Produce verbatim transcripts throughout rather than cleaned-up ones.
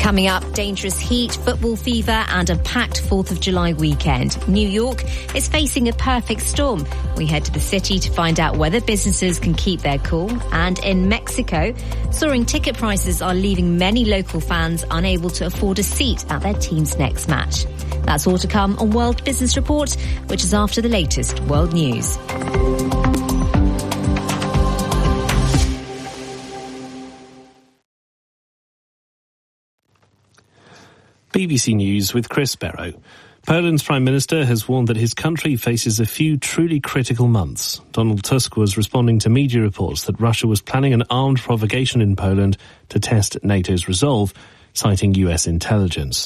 Coming up, dangerous heat, football fever and a packed fourth of July weekend. New York is facing a perfect storm. We head to the city to find out whether businesses can keep their cool. And in Mexico, soaring ticket prices are leaving many local fans unable to afford a seat at their team's next match. That's all to come on World Business Report, which is after the latest world news. B B C News with Chris Barrow. Poland's Prime Minister has warned that his country faces a few truly critical months. Donald Tusk was responding to media reports that Russia was planning an armed provocation in Poland to test NATO's resolve, citing U S intelligence.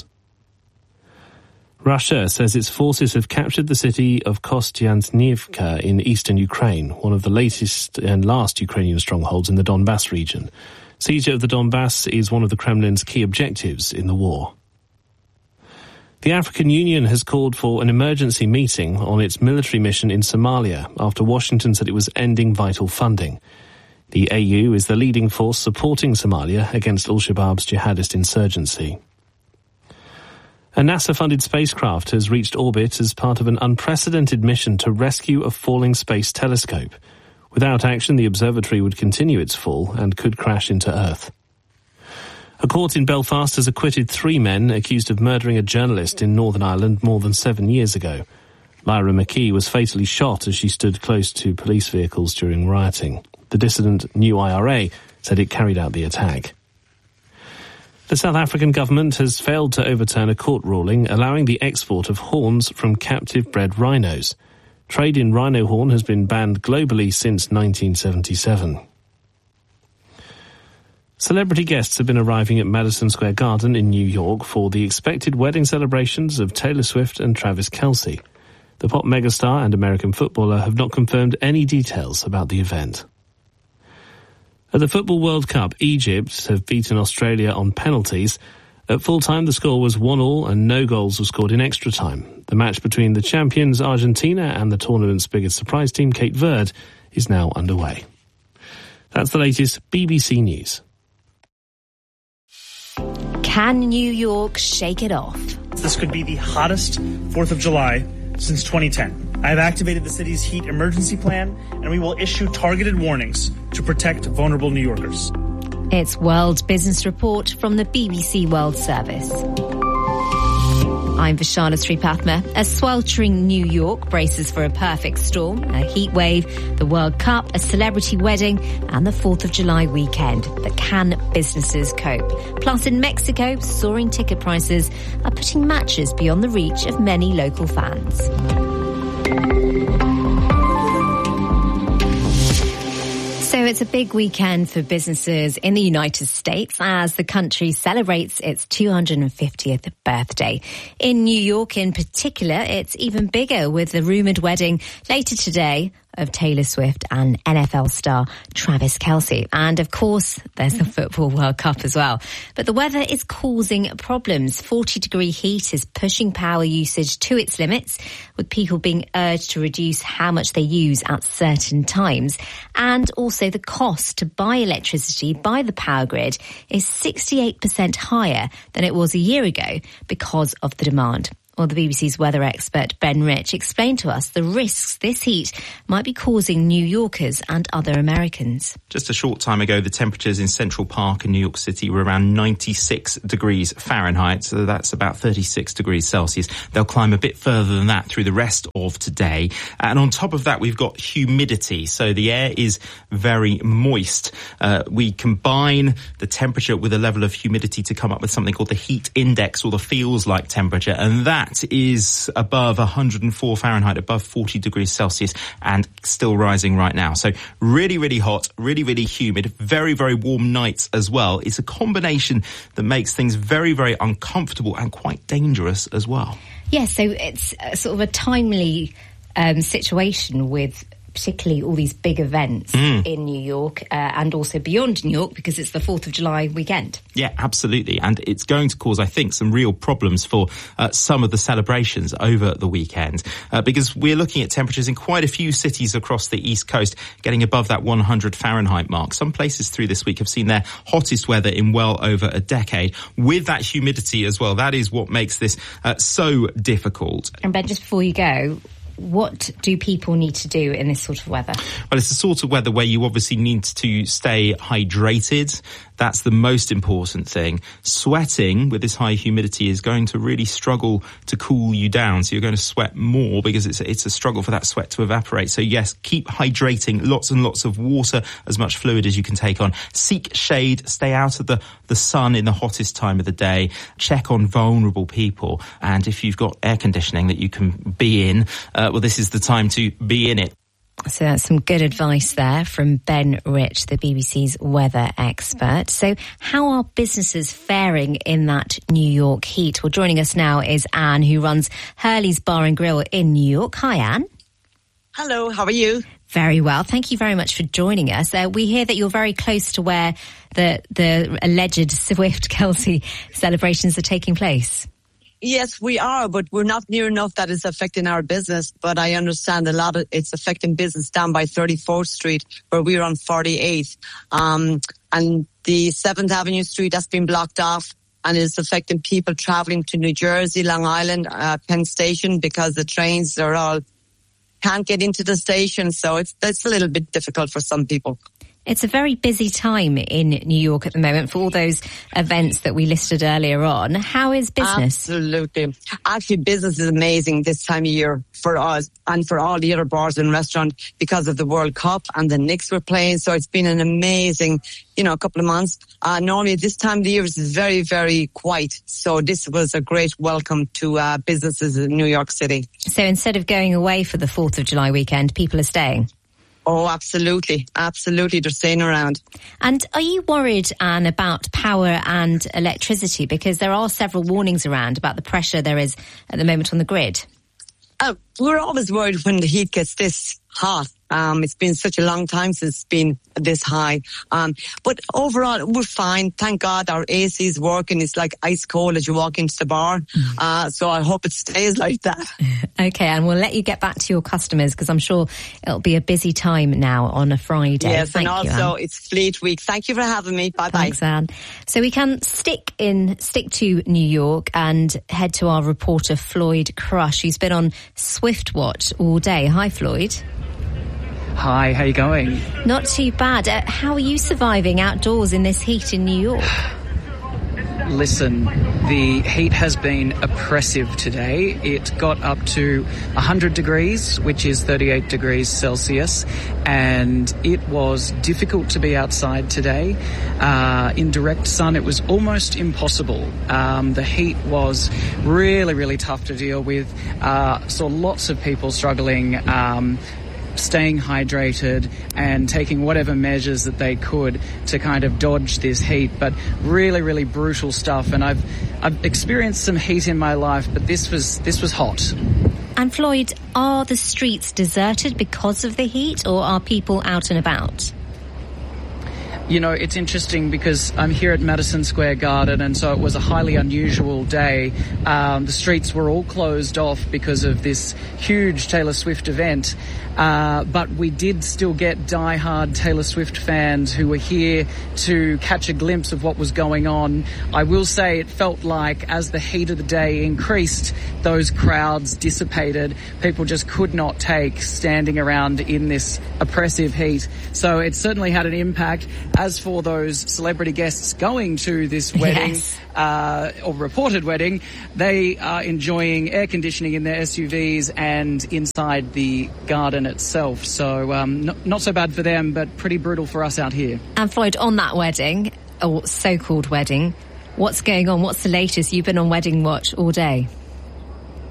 Russia says its forces have captured the city of Kostyantynivka in eastern Ukraine, one of the latest and last Ukrainian strongholds in the Donbass region. Siege of the Donbass is one of the Kremlin's key objectives in the war. The African Union has called for an emergency meeting on its military mission in Somalia after Washington said it was ending vital funding. The A U is the leading force supporting Somalia against al-Shabaab's jihadist insurgency. A NASA-funded spacecraft has reached orbit as part of an unprecedented mission to rescue a falling space telescope. Without action, the observatory would continue its fall and could crash into Earth. A court in Belfast has acquitted three men accused of murdering a journalist in Northern Ireland more than seven years ago. Lyra McKee was fatally shot as she stood close to police vehicles during rioting. The dissident New I R A said it carried out the attack. The South African government has failed to overturn a court ruling allowing the export of horns from captive-bred rhinos. Trade in rhino horn has been banned globally since nineteen seventy-seven. Celebrity guests have been arriving at Madison Square Garden in New York for the expected wedding celebrations of Taylor Swift and Travis Kelce. The pop megastar and American footballer have not confirmed any details about the event. At the Football World Cup, Egypt have beaten Australia on penalties. At full-time, the score was one all and no goals were scored in extra time. The match between the champions Argentina and the tournament's biggest surprise team, Cape Verde, is now underway. That's the latest B B C News. Can New York shake it off? This could be the hottest fourth of July since twenty ten. I have activated the city's heat emergency plan, and we will issue targeted warnings to protect vulnerable New Yorkers. It's World Business Report from the B B C World Service. I'm Vishana Sripathma. A sweltering New York braces for a perfect storm, a heat wave, the World Cup, a celebrity wedding, and the fourth of July weekend. But can businesses cope? Plus, in Mexico, soaring ticket prices are putting matches beyond the reach of many local fans. So it's a big weekend for businesses in the United States as the country celebrates its two hundred fiftieth birthday. In New York in particular, it's even bigger with the rumoured wedding later today of Taylor Swift and N F L star Travis Kelce. And of course, there's the Football World Cup as well. But the weather is causing problems. forty degree heat is pushing power usage to its limits, with people being urged to reduce how much they use at certain times. And also the cost to buy electricity by the power grid is sixty-eight percent higher than it was a year ago because of the demand. Well, the B B C's weather expert Ben Rich explained to us the risks this heat might be causing New Yorkers and other Americans. Just a short time ago, the temperatures in Central Park in New York City were around ninety-six degrees Fahrenheit, so that's about thirty-six degrees Celsius. They'll climb a bit further than that through the rest of today. And on top of that, we've got humidity, so the air is very moist. Uh, we combine the temperature with a level of humidity to come up with something called the heat index, or the feels-like temperature, and that is above one hundred four Fahrenheit, above forty degrees Celsius, and still rising right now. So really, really hot, really, really humid, very, very warm nights as well. It's a combination that makes things very, very uncomfortable and quite dangerous as well. Yes, yeah, so it's a, sort of a timely um, situation with particularly all these big events mm. in New York uh, and also beyond New York, because it's the fourth of July weekend. Yeah, absolutely. And it's going to cause, I think, some real problems for uh, some of the celebrations over the weekend, uh, because we're looking at temperatures in quite a few cities across the East Coast getting above that one hundred Fahrenheit mark. Some places through this week have seen their hottest weather in well over a decade, with that humidity as well. That is what makes this uh, so difficult. And Ben, just before you go, what do people need to do in this sort of weather? Well, it's the sort of weather where you obviously need to stay hydrated. That's the most important thing. Sweating with this high humidity is going to really struggle to cool you down. So you're going to sweat more because it's a, it's a struggle for that sweat to evaporate. So yes, keep hydrating, lots and lots of water, as much fluid as you can take on. Seek shade, stay out of the, the sun in the hottest time of the day. Check on vulnerable people. And if you've got air conditioning that you can be in, uh, well, this is the time to be in it. So that's some good advice there from Ben Rich, the B B C's weather expert. So how are businesses faring in that New York heat? Well, joining us now is Anne, who runs Hurley's Bar and Grill in New York. Hi, Anne. Hello, how are you? Very well. Thank you very much for joining us. Uh, we hear that you're very close to where the, the alleged Swift-Kelsey celebrations are taking place. Yes, we are, but we're not near enough that it's affecting our business. But I understand a lot of it's affecting business down by thirty-fourth Street, where we're on forty-eighth. Um, and the seventh Avenue Street, that's been blocked off, and it's affecting people traveling to New Jersey, Long Island, uh, Penn Station, because the trains are all can't get into the station. So it's, it's a little bit difficult for some people. It's a very busy time in New York at the moment for all those events that we listed earlier on. How is business? Absolutely. Actually, business is amazing this time of year for us and for all the other bars and restaurants because of the World Cup and the Knicks were playing. So it's been an amazing, you know, couple of months. Uh, normally this time of the year is very, very quiet. So this was a great welcome to uh, businesses in New York City. So instead of going away for the fourth of July weekend, people are staying? Oh, absolutely. Absolutely. They're staying around. And are you worried, Anne, about power and electricity? Because there are several warnings around about the pressure there is at the moment on the grid. Uh, we're always worried when the heat gets this hot. Um, it's been such a long time since it's been this high. Um, but overall, we're fine. Thank God our A C is working. It's like ice cold as you walk into the bar. Uh, so I hope it stays like that. Okay, and we'll let you get back to your customers because I'm sure it'll be a busy time now on a Friday. Yes, Thank and you, also Anne. It's Fleet Week. Thank you for having me. Bye-bye. Thanks, Anne. So we can stick in, stick to New York and head to our reporter Floyd Crush, who's been on Swift Watch all day. Hi, Floyd. Hi, how you going? Not too bad. Uh, how are you surviving outdoors in this heat in New York? Listen, the heat has been oppressive today. It got up to one hundred degrees, which is thirty-eight degrees Celsius, and it was difficult to be outside today. Uh, in direct sun, it was almost impossible. Um, the heat was really, really tough to deal with. Uh, saw lots of people struggling, um, staying hydrated and taking whatever measures that they could to kind of dodge this heat, but really, really brutal stuff. And I've I've experienced some heat in my life, but this was this was hot. And Floyd, are the streets deserted because of the heat, or are people out and about? You know, it's interesting because I'm here at Madison Square Garden, and so it was a highly unusual day. Um, the streets were all closed off because of this huge Taylor Swift event. Uh, but we did still get diehard Taylor Swift fans who were here to catch a glimpse of what was going on. I will say it felt like as the heat of the day increased, those crowds dissipated. People just could not take standing around in this oppressive heat. So it certainly had an impact. As for those celebrity guests going to this wedding, yes. uh, or reported wedding, they are enjoying air conditioning in their S U Vs and inside the garden itself. So um, not, not so bad for them, but pretty brutal for us out here. And Floyd, on that wedding, or so-called wedding, what's going on? What's the latest? You've been on Wedding Watch all day.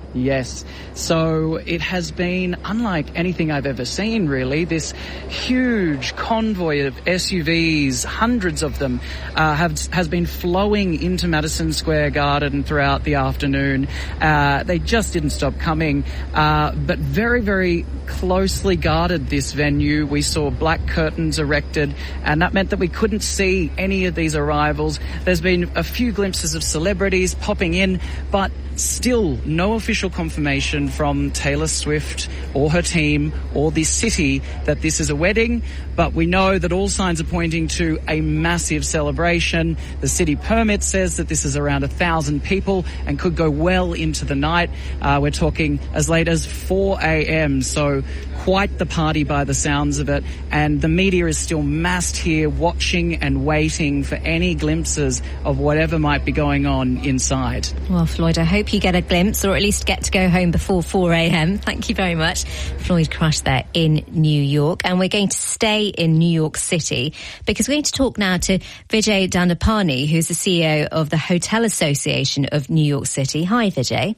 Yes. So it has been unlike anything I've ever seen, really. This huge convoy of S U Vs, hundreds of them, uh, have, has been flowing into Madison Square Garden throughout the afternoon. Uh, they just didn't stop coming, uh, but very, very closely guarded this venue. We saw black curtains erected, and that meant that we couldn't see any of these arrivals. There's been a few glimpses of celebrities popping in, but still no official confirmation from Taylor Swift or her team or this city that this is a wedding, but we know that all signs are pointing to a massive celebration. The city permit says that this is around a thousand people and could go well into the night. Uh, we're talking as late as four a.m., so quite the party by the sounds of it, and the media is still massed here watching and waiting for any glimpses of whatever might be going on inside. Well, Floyd, I hope you get a glimpse or at least get to go home before four a.m. Thank you very much. Floyd Crush there in New York. And we're going to stay in New York City because we're going to talk now to Vijay Dandapani, who's the C E O of the Hotel Association of New York City. Hi, Vijay.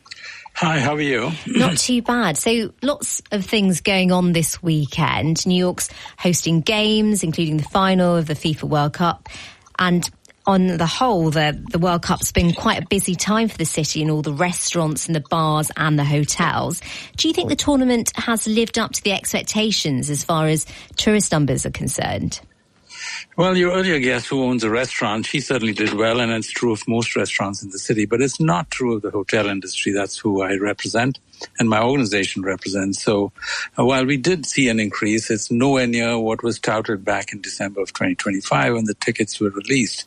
Hi, how are you? Not too bad. So lots of things going on this weekend. New York's hosting games, including the final of the FIFA World Cup. And on the whole, the, the World Cup's been quite a busy time for the city and all the restaurants and the bars and the hotels. Do you think the tournament has lived up to the expectations as far as tourist numbers are concerned? Well, your earlier guest who owns a restaurant, she certainly did well, and it's true of most restaurants in the city, but it's not true of the hotel industry. That's who I represent and my organization represents. So uh, while we did see an increase, it's nowhere near what was touted back in December of twenty twenty-five when the tickets were released.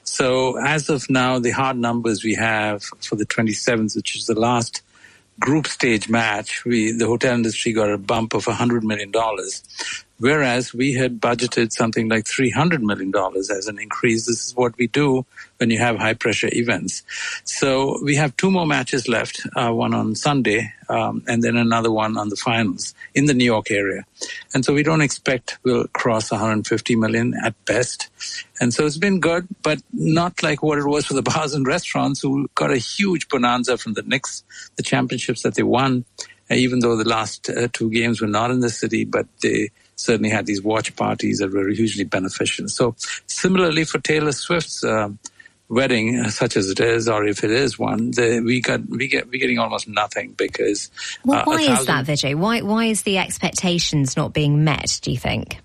So as of now, the hard numbers we have for the twenty-seventh, which is the last group stage match, we the hotel industry got a bump of one hundred million dollars. Whereas we had budgeted something like three hundred million dollars as an increase. This is what we do when you have high-pressure events. So we have two more matches left, uh, one on Sunday um, and then another one on the finals in the New York area. And so we don't expect we'll cross one hundred fifty million dollars at best. And so it's been good, but not like what it was for the bars and restaurants who got a huge bonanza from the Knicks, the championships that they won, uh, even though the last uh, two games were not in the city, but they certainly had these watch parties that were hugely beneficial. So similarly for Taylor Swift's uh, wedding, such as it is, or if it is one, the, we got we get we're getting almost nothing because. Well, why uh, is that, Vijay? Why why is the expectations not being met? Do you think?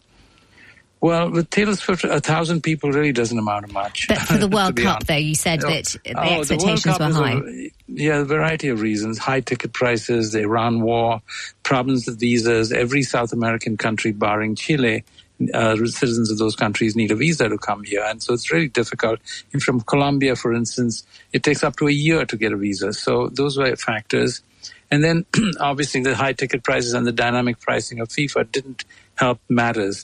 Well, with Taylor Swift, a thousand people really doesn't amount to much. But for the World Cup, honest. though, you said that the oh, expectations the were high. A, yeah, a variety of reasons. High ticket prices, the Iran war, problems with visas. Every South American country, barring Chile, uh, citizens of those countries need a visa to come here. And so it's really difficult. And from Colombia, for instance, it takes up to a year to get a visa. So those were factors. And then, obviously, the high ticket prices and the dynamic pricing of FIFA didn't help matters.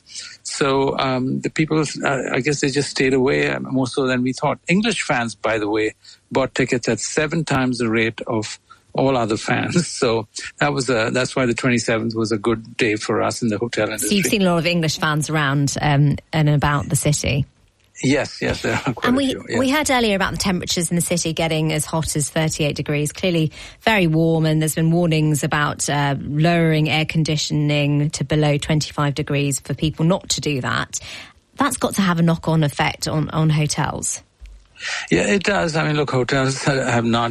So um, the people, uh, I guess they just stayed away more so than we thought. English fans, by the way, bought tickets at seven times the rate of all other fans. So that was a, that's why the twenty-seventh was a good day for us in the hotel industry. So you've seen a lot of English fans around um, and about the city. Yes, yes, there are quite and we, a few. Yes. We heard earlier about the temperatures in the city getting as hot as thirty-eight degrees, clearly very warm, and there's been warnings about uh, lowering air conditioning to below twenty-five degrees for people not to do that. That's got to have a knock-on effect on, on hotels. Yeah, it does. I mean, look, hotels have not,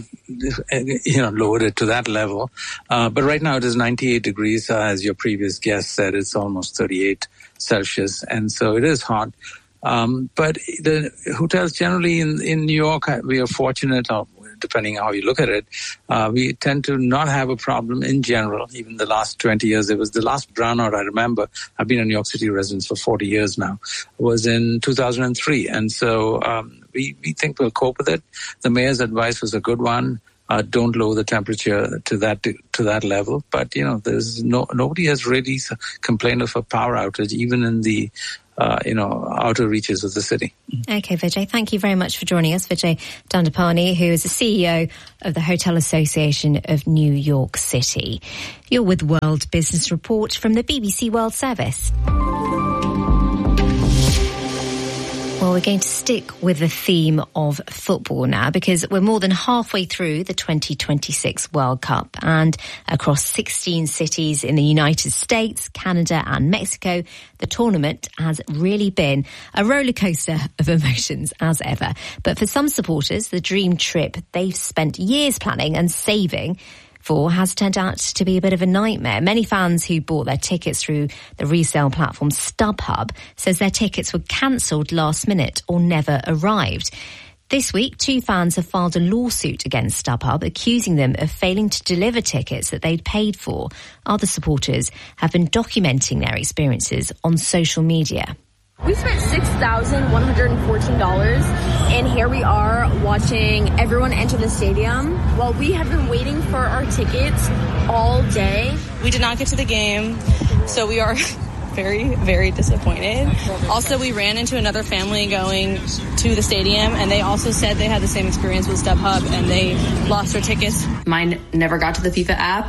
you know, lowered it to that level. Uh, but right now it is ninety-eight degrees. Uh, as your previous guest said, it's almost thirty-eight Celsius. And so it is hot. Um, but the hotels generally in, in New York, we are fortunate, or depending how you look at it, uh, we tend to not have a problem in general. Even the last twenty years, it was the last brownout I remember. I've been a New York City resident for forty years now, was in two thousand three. And so um, we, we think we'll cope with it. The mayor's advice was a good one. Uh, don't lower the temperature to that to, to that level. But, you know, there's no nobody has really complained of a power outage, even in the Uh, you know, outer reaches of the city. Okay, Vijay, thank you very much for joining us. Vijay Dandapani, who is the C E O of the Hotel Association of New York City. You're with World Business Report from the B B C World Service. Well, Well, we're going to stick with the theme of football now because we're more than halfway through the twenty twenty-six World Cup, and across sixteen cities in the United States, Canada and Mexico, the tournament has really been a roller coaster of emotions as ever. But for some supporters, the dream trip they've spent years planning and saving for has turned out to be a bit of a nightmare. Many fans who bought their tickets through the resale platform StubHub says their tickets were cancelled last minute or never arrived. This week, two fans have filed a lawsuit against StubHub, accusing them of failing to deliver tickets that they'd paid for. Other supporters have been documenting their experiences on social media. We spent six thousand one hundred fourteen dollars, and here we are watching everyone enter the stadium while we have been waiting for our tickets all day. We did not get to the game, so we are very, very disappointed. Also, we ran into another family going to the stadium, and they also said they had the same experience with StubHub, and they lost their tickets. Mine never got to the FIFA app.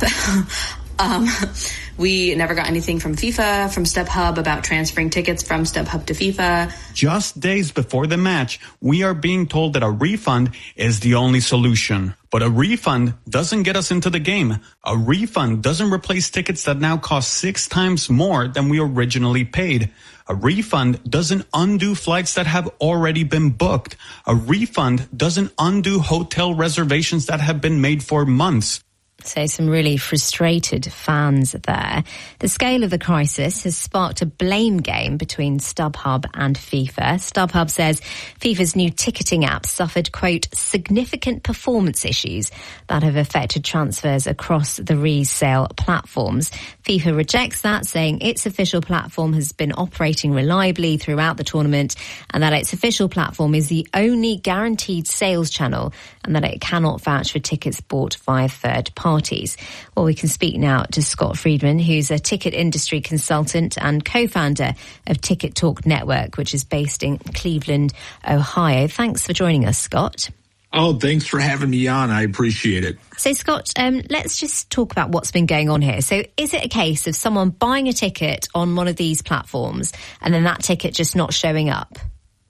Um, we never got anything from FIFA, from StubHub about transferring tickets from StubHub to FIFA. Just days before the match, we are being told that a refund is the only solution. But a refund doesn't get us into the game. A refund doesn't replace tickets that now cost six times more than we originally paid. A refund doesn't undo flights that have already been booked. A refund doesn't undo hotel reservations that have been made for months. So some really frustrated fans there. The scale of the crisis has sparked a blame game between StubHub and FIFA. StubHub says FIFA's new ticketing app suffered, quote, significant performance issues that have affected transfers across the resale platforms. FIFA rejects that, saying its official platform has been operating reliably throughout the tournament and that its official platform is the only guaranteed sales channel and that it cannot vouch for tickets bought via third parties. Parties. Well, we can speak now to Scott Friedman, who's a ticket industry consultant and co-founder of Ticket Talk Network, which is based in Cleveland, Ohio. Thanks for joining us, Scott. Oh, thanks for having me on. I appreciate it. So, Scott, um, let's just talk about what's been going on here. So is it a case of someone buying a ticket on one of these platforms and then that ticket just not showing up?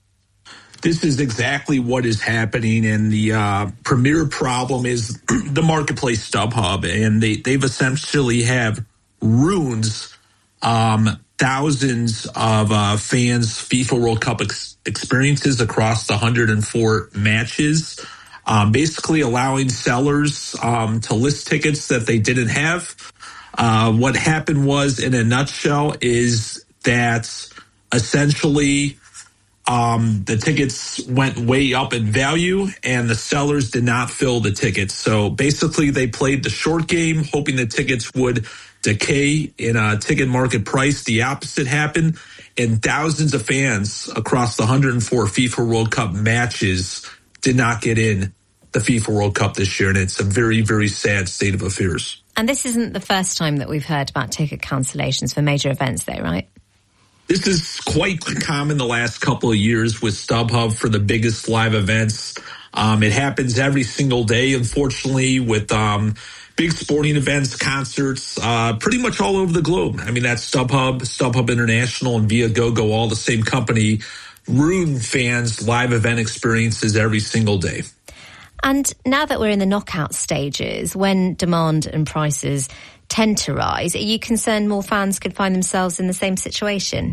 This is exactly what is happening, and the uh, premier problem is the marketplace StubHub, and they, they've essentially have ruined um, thousands of uh, fans' FIFA World Cup ex- experiences across the one hundred four matches, um, basically allowing sellers um, to list tickets that they didn't have. Uh, what happened was, in a nutshell, is that essentially Um, the tickets went way up in value and the sellers did not fill the tickets. So basically they played the short game, hoping the tickets would decay in a ticket market price. The opposite happened, and thousands of fans across the one hundred four FIFA World Cup matches did not get in the FIFA World Cup this year. And it's a very, very sad state of affairs. And this isn't the first time that we've heard about ticket cancellations for major events though, right? This is quite common the last couple of years with StubHub for the biggest live events. Um, it happens every single day, unfortunately, with um, big sporting events, concerts, uh, pretty much all over the globe. I mean, that's StubHub, StubHub International, and Viagogo, all the same company, ruin fans' live event experiences every single day. And now that we're in the knockout stages, when demand and prices tend to rise, are you concerned more fans could find themselves in the same situation?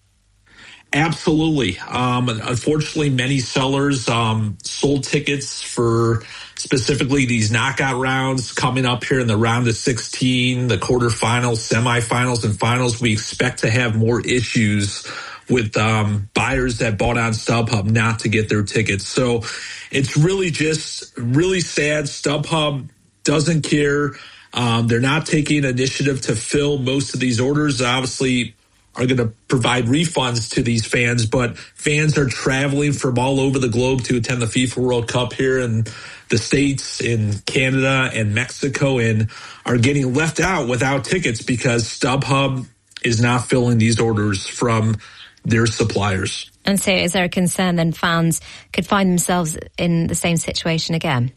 Absolutely. Um, unfortunately, many sellers um, sold tickets for specifically these knockout rounds coming up here in the round of sixteen, the quarterfinals, semifinals, and finals. We expect to have more issues with um, buyers that bought on StubHub not to get their tickets. So it's really just really sad. StubHub doesn't care. Um, they're not taking initiative to fill most of these orders. Obviously, are going to provide refunds to these fans, but fans are traveling from all over the globe to attend the FIFA World Cup here in the States, in Canada, and Mexico, and are getting left out without tickets because StubHub is not filling these orders from their suppliers. And so is there a concern then fans could find themselves in the same situation again?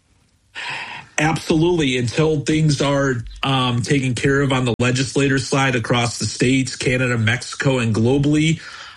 Absolutely. Until things are um, taken care of on the legislator side across the states, Canada, Mexico, and globally,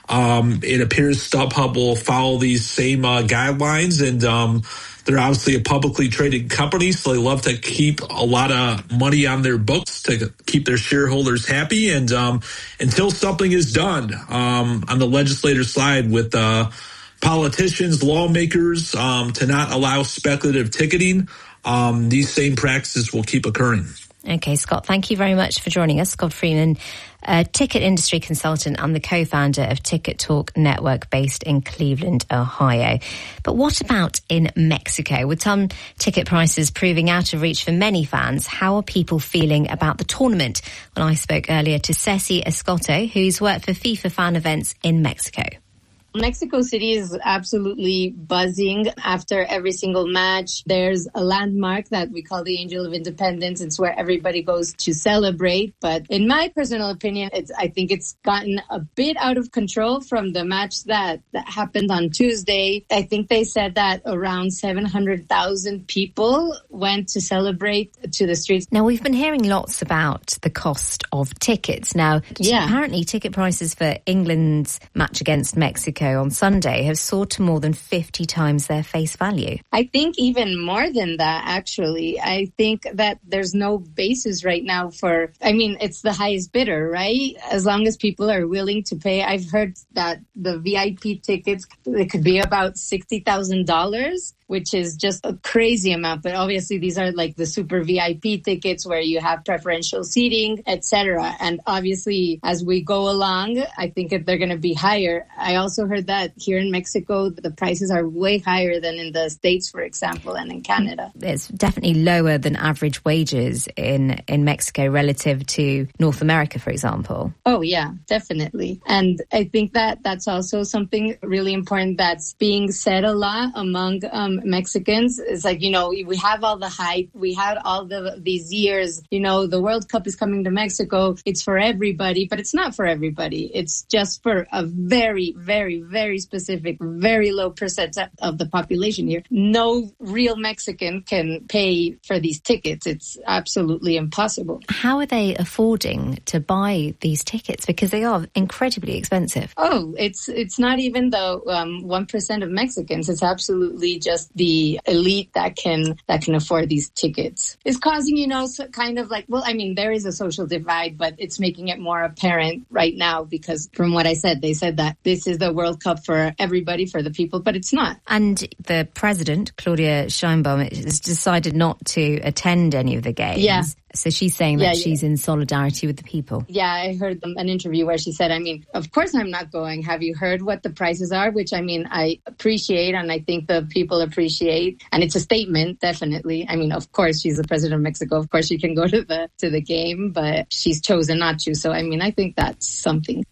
Um, it appears StubHub will follow these same uh, guidelines, and um, they're obviously a publicly traded company, so they love to keep a lot of money on their books to keep their shareholders happy. And um, until something is done um, on the legislative side with uh, politicians, lawmakers, um, to not allow speculative ticketing, um, these same practices will keep occurring. Okay, Scott, thank you very much for joining us. Scott Freeman, a ticket industry consultant and the co-founder of Ticket Talk Network based in Cleveland, Ohio. But what about in Mexico? With some ticket prices proving out of reach for many fans, how are people feeling about the tournament? Well, I spoke earlier to Ceci Escoto, who's worked for FIFA fan events in Mexico. Mexico City is absolutely buzzing after every single match. There's a landmark that we call the Angel of Independence. It's where everybody goes to celebrate. But in my personal opinion, it's, I think it's gotten a bit out of control from the match that, that happened on Tuesday. I think they said that around seven hundred thousand people went to celebrate to the streets. Now, we've been hearing lots about the cost of tickets. Now, yeah. apparently ticket prices for England's match against Mexico on Sunday have soared to more than fifty times their face value. I think even more than that, actually. I think that there's no basis right now for, I mean, it's the highest bidder, right? As long as people are willing to pay. I've heard that the V I P tickets, it could be about sixty thousand dollars, which is just a crazy amount. But obviously these are like the super V I P tickets where you have preferential seating, et cetera. And obviously as we go along, I think if they're going to be higher. I also heard that here in Mexico, the prices are way higher than in the States, for example, and in Canada. It's definitely lower than average wages in, in Mexico relative to North America, for example. Oh, yeah, definitely. And I think that that's also something really important that's being said a lot among um, Mexicans. It's like, you know, we have all the hype. We had all the these years, you know, the World Cup is coming to Mexico. It's for everybody, but it's not for everybody. It's just for a very, very, very specific, very low percent of the population here. No real Mexican can pay for these tickets. It's absolutely impossible. How are they affording to buy these tickets? Because they are incredibly expensive. Oh, it's it's not even the um, one percent of Mexicans. It's absolutely just the elite that can that can afford these tickets. It's causing, you know, so kind of like, well, I mean, there is a social divide, but it's making it more apparent right now because from what I said, they said that this is the World Cup for everybody, for the people, but it's not. And the president, Claudia Sheinbaum, has decided not to attend any of the games. Yeah. So she's saying that yeah, she's yeah. in solidarity with the people. Yeah, I heard an interview where she said, I mean, of course I'm not going. Have you heard what the prices are? Which, I mean, I appreciate and I think the people appreciate. And it's a statement, definitely. I mean, of course, she's the president of Mexico. Of course, she can go to the to the game, but she's chosen not to. So, I mean, I think that's something.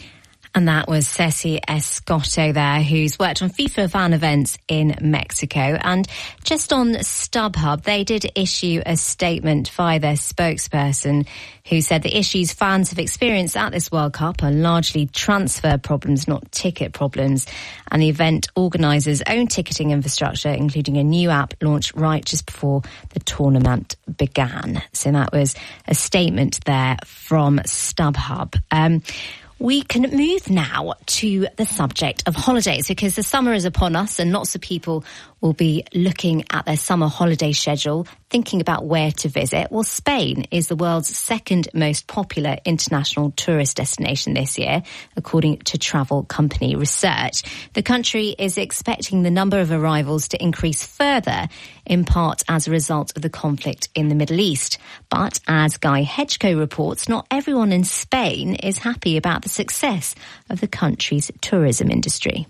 And that was Ceci Escoto there, who's worked on FIFA fan events in Mexico. And just on StubHub, they did issue a statement via their spokesperson who said the issues fans have experienced at this World Cup are largely transfer problems, not ticket problems. And the event organisers' own ticketing infrastructure, including a new app launched right just before the tournament began. So that was a statement there from StubHub. Um, We can move now to the subject of holidays because the summer is upon us and lots of people will be looking at their summer holiday schedule, thinking about where to visit. Well, Spain is the world's second most popular international tourist destination this year, according to travel company research. The country is expecting the number of arrivals to increase further, in part as a result of the conflict in the Middle East. But as Guy Hedgecoe reports, not everyone in Spain is happy about the success of the country's tourism industry.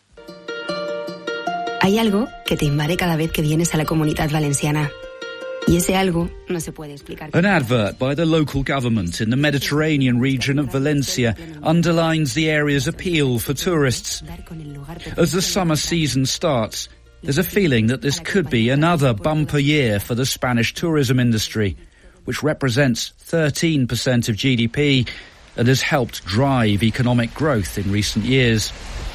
Hay algo que te invade cada vez que vienes a la Comunitat Valenciana. Y ese algo no se puede explicar. An advert by the local government in the Mediterranean region of Valencia underlines the area's appeal for tourists. As the summer season starts, there's a feeling that this could be another bumper year for the Spanish tourism industry, which represents thirteen percent of G D P and has helped drive economic growth in recent years.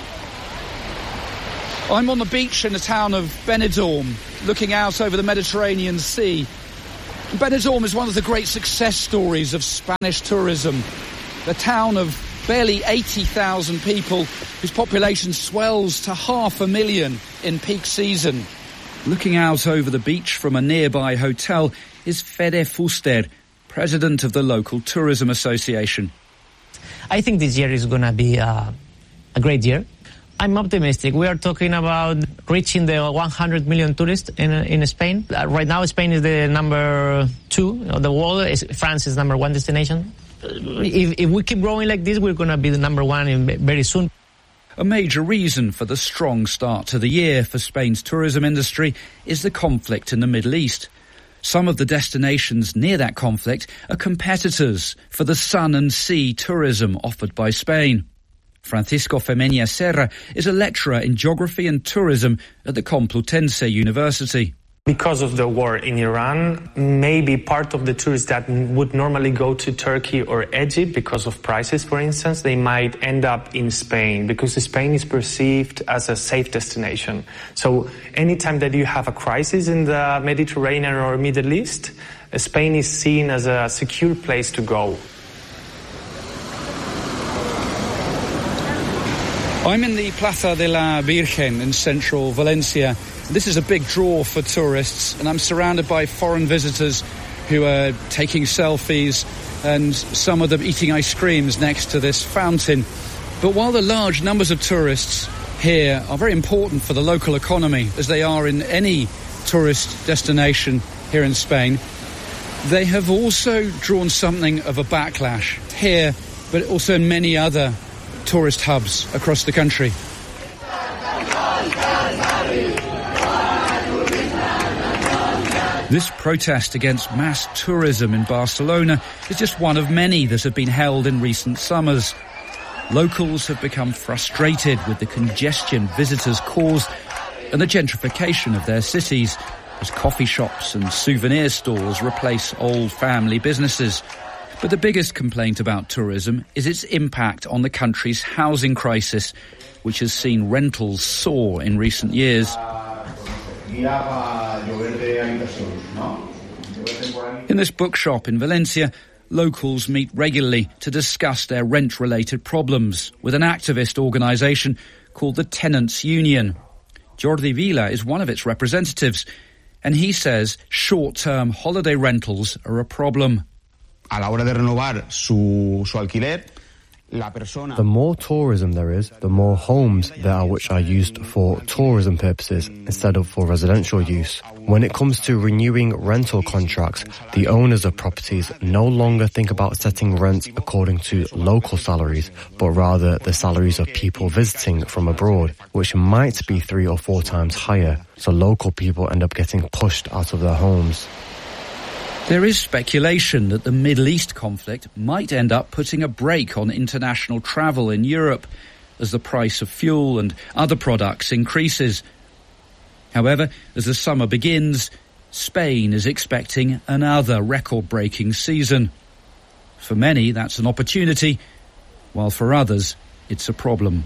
I'm on the beach in the town of Benidorm, looking out over the Mediterranean Sea. Benidorm is one of the great success stories of Spanish tourism. The town of barely eighty thousand people, whose population swells to half a million in peak season. Looking out over the beach from a nearby hotel is Fede Fuster, president of the local tourism association. I think this year is going to be uh, a great year. I'm optimistic. We are talking about reaching the one hundred million tourists in in Spain. Uh, right now, Spain is the number two of the world. France is number one destination. If, if we keep growing like this, we're going to be the number one in very soon. A major reason for the strong start to the year for Spain's tourism industry is the conflict in the Middle East. Some of the destinations near that conflict are competitors for the sun and sea tourism offered by Spain. Francisco Femenia Serra is a lecturer in geography and tourism at the Complutense University. Because of the war in Iran, maybe part of the tourists that would normally go to Turkey or Egypt because of prices, for instance, they might end up in Spain because Spain is perceived as a safe destination. So anytime that you have a crisis in the Mediterranean or Middle East, Spain is seen as a secure place to go. I'm in the Plaza de la Virgen in central Valencia. This is a big draw for tourists, and I'm surrounded by foreign visitors who are taking selfies and some of them eating ice creams next to this fountain. But while the large numbers of tourists here are very important for the local economy, as they are in any tourist destination here in Spain, they have also drawn something of a backlash here, but also in many other tourist hubs across the country. This protest against mass tourism in Barcelona is just one of many that have been held in recent summers. Locals have become frustrated with the congestion visitors cause and the gentrification of their cities as coffee shops and souvenir stores replace old family businesses. But the biggest complaint about tourism is its impact on the country's housing crisis, which has seen rentals soar in recent years. In this bookshop in Valencia, locals meet regularly to discuss their rent-related problems with an activist organisation called the Tenants Union. Jordi Vila is one of its representatives, and he says short-term holiday rentals are a problem. A la hora de renovar su, su alquiler, the more tourism there is, the more homes there are which are used for tourism purposes instead of for residential use. When it comes to renewing rental contracts, the owners of properties no longer think about setting rent according to local salaries, but rather the salaries of people visiting from abroad, which might be three or four times higher. So local people end up getting pushed out of their homes. There is speculation that the Middle East conflict might end up putting a brake on international travel in Europe as the price of fuel and other products increases. However, as the summer begins, Spain is expecting another record-breaking season. For many, that's an opportunity, while for others, it's a problem.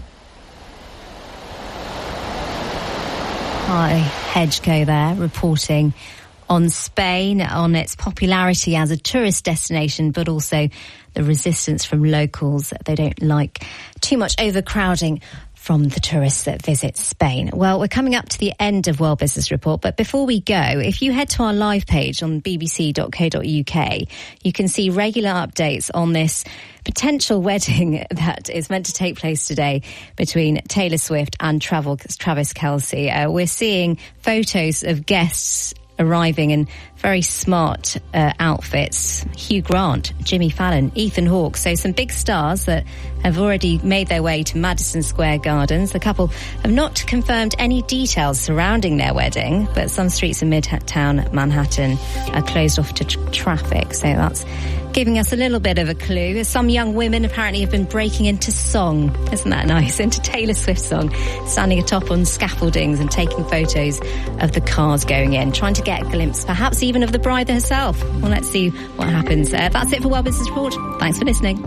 Hi, Hedgeco there, reporting on Spain, on its popularity as a tourist destination, but also the resistance from locals. They don't like too much overcrowding from the tourists that visit Spain. Well, we're coming up to the end of World Business Report, but before we go, if you head to our live page on b b c dot co dot u k, you can see regular updates on this potential wedding that is meant to take place today between Taylor Swift and Travis Kelce. Uh, we're seeing photos of guests arriving in very smart uh, outfits. Hugh Grant, Jimmy Fallon, Ethan Hawke. So some big stars that have already made their way to Madison Square Gardens. The couple have not confirmed any details surrounding their wedding, but some streets in Midtown Manhattan are closed off to tr- traffic. So that's giving us a little bit of a clue. Some young women apparently have been breaking into song. Isn't that nice? Into Taylor Swift's song, standing atop on scaffoldings and taking photos of the cars going in, trying to get a glimpse perhaps even of the bride herself. Well, let's see what happens. Uh, that's it for World Business Report. Thanks for listening.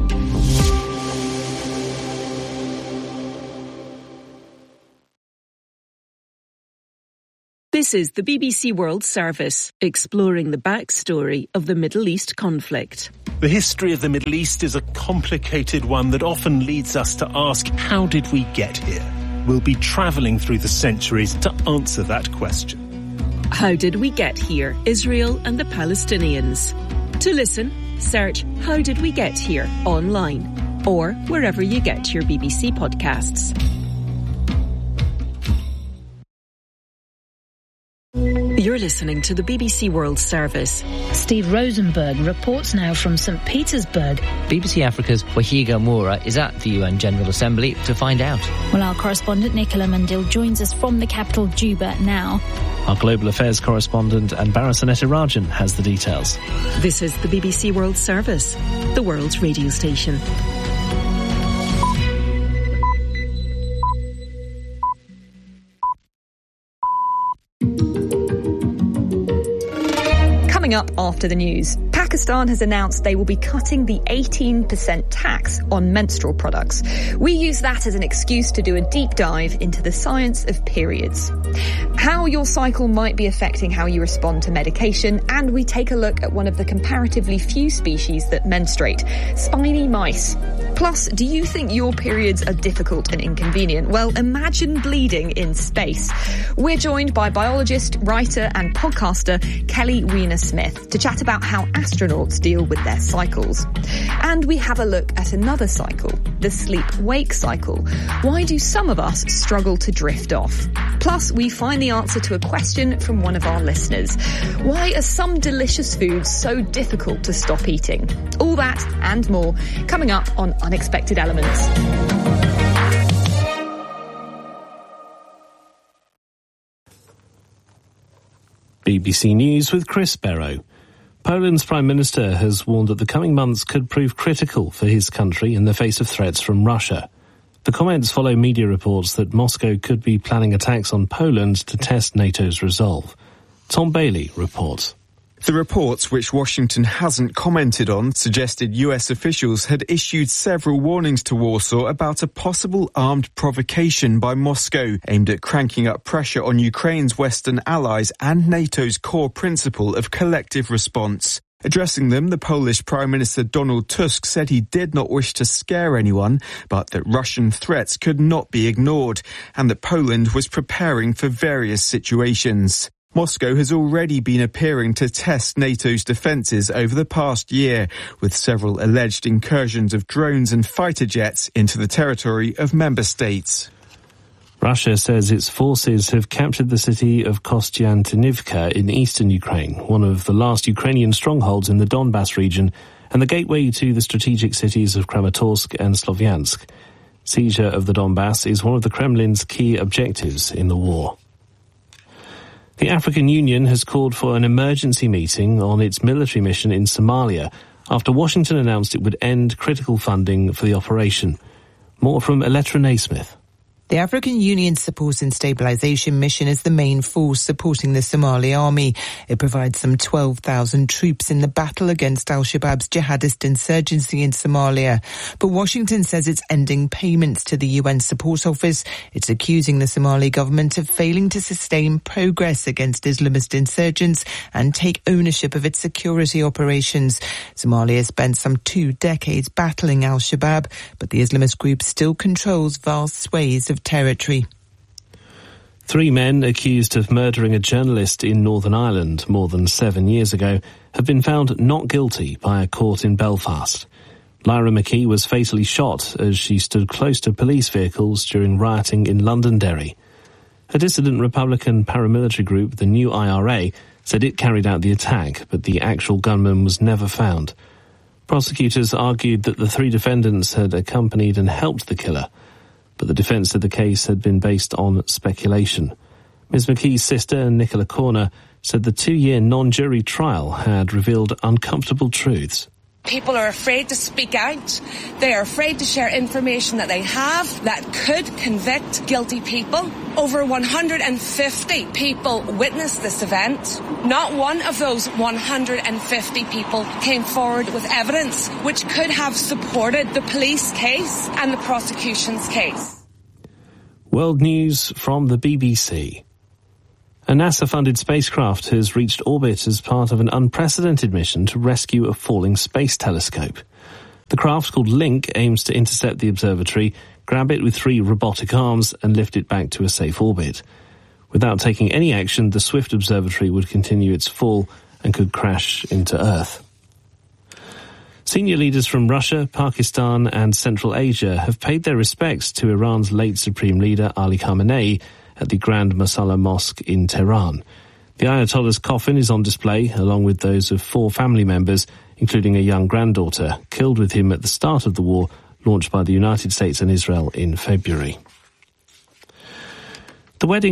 This is the B B C World Service, exploring the backstory of the Middle East conflict. The history of the Middle East is a complicated one that often leads us to ask, how did we get here? We'll be travelling through the centuries to answer that question. How did we get here? Israel and the Palestinians. To listen, search How Did We Get Here online or wherever you get your B B C podcasts. You're listening to the B B C World Service. Steve Rosenberg reports now from Saint Petersburg. B B C Africa's Wahiga Moura is at the U N General Assembly to find out. Well, our correspondent Nicola Mandil joins us from the capital, Juba, now. Our global affairs correspondent Anbara Sanetirajan has the details. This is the B B C World Service, the world's radio station. Coming up after the news, Pakistan has announced they will be cutting the eighteen percent tax on menstrual products. We use that as an excuse to do a deep dive into the science of periods, how your cycle might be affecting how you respond to medication, and we take a look at one of the comparatively few species that menstruate, spiny mice. Plus, do you think your periods are difficult and inconvenient? Well, imagine bleeding in space. We're joined by biologist, writer and podcaster Kelly Weiner-Smith to chat about how astronauts deal with their cycles. And we have a look at another cycle, the sleep-wake cycle. Why do some of us struggle to drift off? Plus, we find the answer to a question from one of our listeners. Why are some delicious foods so difficult to stop eating? All that and more coming up on Unexpected Elements. B B C News with Chris Barrow. Poland's Prime Minister has warned that the coming months could prove critical for his country in the face of threats from Russia. The comments follow media reports that Moscow could be planning attacks on Poland to test NATO's resolve. Tom Bailey reports. The reports, which Washington hasn't commented on, suggested U S officials had issued several warnings to Warsaw about a possible armed provocation by Moscow aimed at cranking up pressure on Ukraine's Western allies and NATO's core principle of collective response. Addressing them, the Polish Prime Minister Donald Tusk said he did not wish to scare anyone, but that Russian threats could not be ignored, and that Poland was preparing for various situations. Moscow has already been appearing to test NATO's defences over the past year, with several alleged incursions of drones and fighter jets into the territory of member states. Russia says its forces have captured the city of Kostiantynivka in eastern Ukraine, one of the last Ukrainian strongholds in the Donbass region and the gateway to the strategic cities of Kramatorsk and Slovyansk. Seizure of the Donbass is one of the Kremlin's key objectives in the war. The African Union has called for an emergency meeting on its military mission in Somalia after Washington announced it would end critical funding for the operation. More from Elettra Naismith. The African Union's Support and Stabilisation Mission is the main force supporting the Somali army. It provides some twelve thousand troops in the battle against al-Shabaab's jihadist insurgency in Somalia. But Washington says it's ending payments to the U N Support Office. It's accusing the Somali government of failing to sustain progress against Islamist insurgents and take ownership of its security operations. Somalia spent some two decades battling al-Shabaab, but the Islamist group still controls vast swathes of territory. Three men accused of murdering a journalist in Northern Ireland more than seven years ago have been found not guilty by a court in Belfast. Lyra McKee was fatally shot as she stood close to police vehicles during rioting in Londonderry. A dissident Republican paramilitary group, the New I R A, said it carried out the attack, but the actual gunman was never found. Prosecutors argued that the three defendants had accompanied and helped the killer, but the defence said the case had been based on speculation. Miz McKee's sister, Nicola Corner, said the two-year non-jury trial had revealed uncomfortable truths. People are afraid to speak out. They are afraid to share information that they have that could convict guilty people. Over one hundred fifty people witnessed this event. Not one of those one hundred fifty people came forward with evidence which could have supported the police case and the prosecution's case. World news from the B B C. A NASA-funded spacecraft has reached orbit as part of an unprecedented mission to rescue a falling space telescope. The craft, called Link, aims to intercept the observatory, grab it with three robotic arms, and lift it back to a safe orbit. Without taking any action, the Swift observatory would continue its fall and could crash into Earth. Senior leaders from Russia, Pakistan and Central Asia have paid their respects to Iran's late Supreme Leader Ali Khamenei at the Grand Masala Mosque in Tehran. The Ayatollah's coffin is on display, along with those of four family members, including a young granddaughter, killed with him at the start of the war launched by the United States and Israel in February. The wedding